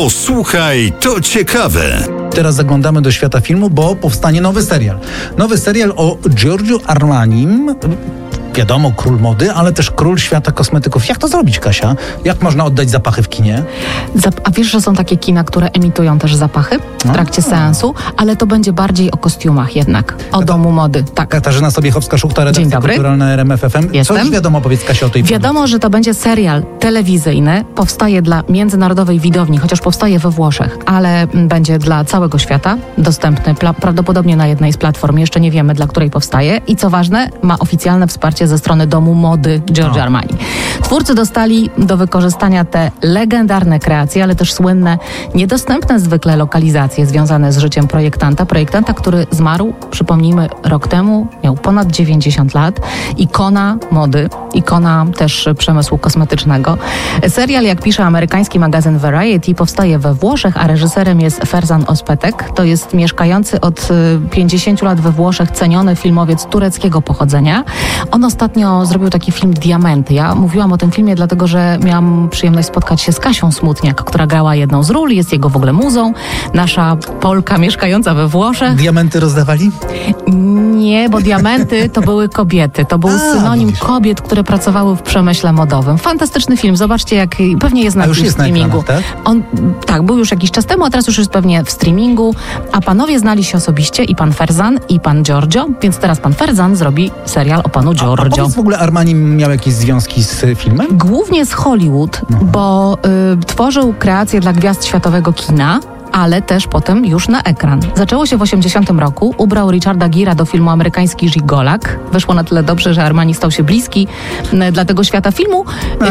Posłuchaj, to ciekawe. Teraz zaglądamy do świata filmu, bo powstanie nowy serial. Nowy serial o Giorgio Armanim. Wiadomo, król mody, ale też król świata kosmetyków. Jak to zrobić, Kasia? Jak można oddać zapachy w kinie? A wiesz, że są takie kina, które emitują też zapachy w trakcie seansu, ale to będzie bardziej o kostiumach jednak, o domu mody. Tak. Katarzyna Sobiechowska-Szuchta, redakcja kulturalna RMF FM. Jestem. Co już wiadomo, powiedz, Kasia, o tej Wiadomo, że to będzie serial telewizyjny. Powstaje dla międzynarodowej widowni, chociaż powstaje we Włoszech, ale będzie dla całego świata dostępny prawdopodobnie na jednej z platform. Jeszcze nie wiemy, dla której powstaje. I co ważne, ma oficjalne wsparcie ze strony domu mody Giorgio Armani. Twórcy dostali do wykorzystania te legendarne kreacje, ale też słynne, niedostępne zwykle lokalizacje związane z życiem projektanta. Projektanta, który zmarł, przypomnijmy, rok temu, miał ponad 90 lat. Ikona mody, ikona też przemysłu kosmetycznego. Serial, jak pisze amerykański magazyn Variety, powstaje we Włoszech, a reżyserem jest Ferzan Özpetek. To jest mieszkający od 50 lat we Włoszech ceniony filmowiec tureckiego pochodzenia. On ostatnio zrobił taki film Diamenty. Ja mówiłam o tym filmie, dlatego że miałam przyjemność spotkać się z Kasią Smutniak, która grała jedną z ról, jest jego w ogóle muzą. Nasza Polka mieszkająca we Włoszech. Diamenty rozdawali? Nie, bo diamenty to były kobiety. To był synonim kobiet, które pracowały w przemyśle modowym. Fantastyczny film. Zobaczcie, jak pewnie jest na streamingu. Na ekranach, tak? Tak, był już jakiś czas temu, a teraz już jest pewnie w streamingu. A panowie znali się osobiście, i pan Ferzan, i pan Giorgio, więc teraz pan Ferzan zrobi serial o panu Giorgio. A powiedz, w ogóle Armani miał jakieś związki z filmem? Głównie z Hollywood, bo tworzył kreacje dla gwiazd światowego kina, ale też potem już na ekran. Zaczęło się w 80 roku. Ubrał Richarda Gera do filmu Amerykański Żigolak. Wyszło na tyle dobrze, że Armani stał się bliski dla tego świata filmu.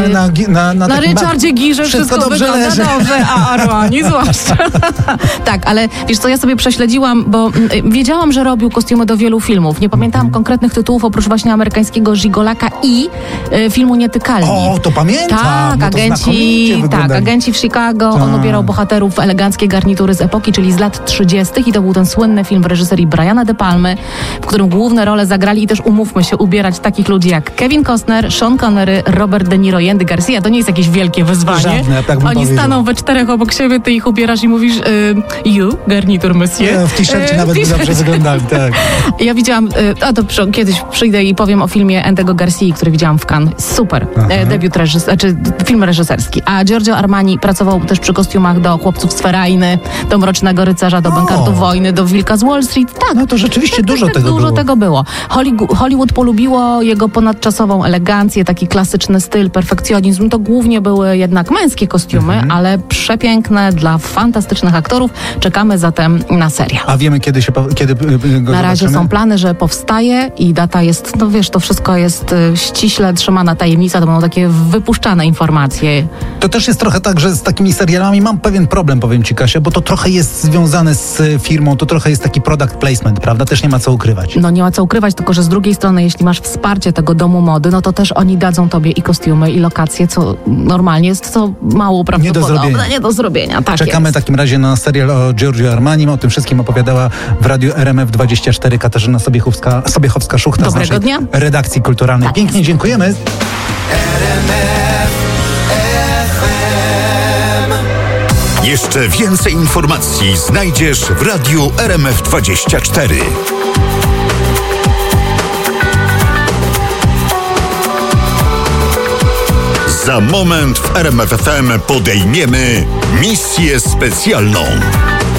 Na Richardzie Girze wszystko wygląda dobrze, a Armani zwłaszcza. Tak, ale wiesz co, ja sobie prześledziłam, bo wiedziałam, że robił kostiumy do wielu filmów. Nie pamiętałam konkretnych tytułów, oprócz właśnie Amerykańskiego Żigolaka i filmu Nietykalni. O, to pamiętam! Tak, agenci w Chicago. On ubierał bohaterów w eleganckie garnitury z epoki, czyli z lat 30. i to był ten słynny film w reżyserii Briana De Palmy, w którym główne role zagrali i też, umówmy się, ubierać takich ludzi jak Kevin Costner, Sean Connery, Robert De Niro i Andy Garcia. To nie jest jakieś wielkie wyzwanie. Żadne, tak Oni staną we czterech obok siebie, ty ich ubierasz i mówisz garnitur monsieur. W t-shircie nawet by dobrze wyglądali, tak. Ja widziałam, kiedyś przyjdę i powiem o filmie Andy'ego Garcia, który widziałam w Cannes. Super. Debiut film reżyserski. A Giorgio Armani pracował też przy kostiumach do Chłopców z Ferajny, do Mrocznego Rycerza, do Bankartu Wojny, do Wilka z Wall Street. Tak. No to rzeczywiście dużo tego było. Hollywood polubiło jego ponadczasową elegancję, taki klasyczny styl, perfekcjonizm. To głównie były jednak męskie kostiumy, ale przepiękne dla fantastycznych aktorów. Czekamy zatem na serial. A wiemy, kiedy go Na razie zobaczymy? są plany, że powstaje i data jest, no wiesz, to wszystko jest ściśle trzymana tajemnica, to będą takie wypuszczane informacje. To też jest trochę tak, że z takimi serialami mam pewien problem, powiem ci, Kasia, bo to trochę jest związane z firmą, to trochę jest taki product placement, prawda? Też nie ma co ukrywać. No nie ma co ukrywać, tylko że z drugiej strony, jeśli masz wsparcie tego domu mody, no to też oni dadzą tobie i kostiumy, i lokacje, co normalnie jest co mało prawdopodobne. Nie do zrobienia. Tak Czekamy jest. w takim razie na serial o Giorgio Armanim. O tym wszystkim opowiadała w radiu RMF24 Katarzyna Sobiechowska-Szuchta z naszej redakcji kulturalnej. Tak Pięknie jest. dziękujemy. Jeszcze więcej informacji znajdziesz w radiu RMF24. Za moment w RMF FM podejmiemy misję specjalną.